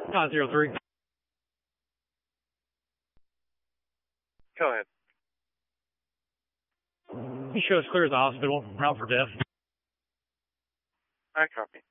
03. Go ahead. He shows clear as the hospital, route for death. I copy.